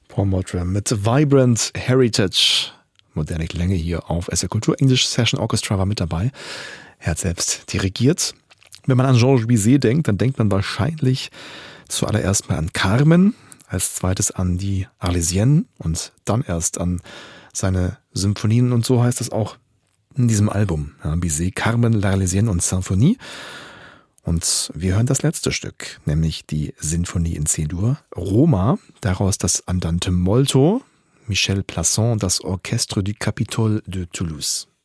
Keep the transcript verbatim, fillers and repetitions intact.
Paul Mottram mit Vibrant Heritage. Moderne Klänge hier auf S R Kultur. English Session Orchestra war mit dabei. Er hat selbst dirigiert. Wenn man an Georges Bizet denkt, dann denkt man wahrscheinlich zuallererst mal an Carmen, als zweites an die Arlésienne und dann erst an seine Symphonien. Und so heißt es auch in diesem Album. Ja, Bizet, Carmen, l'Arlésienne und Symphonie. Und wir hören das letzte Stück, nämlich die Sinfonie in C-Dur, Roma, daraus das Andante molto, Michel Plasson, das Orchestre du Capitole de Toulouse.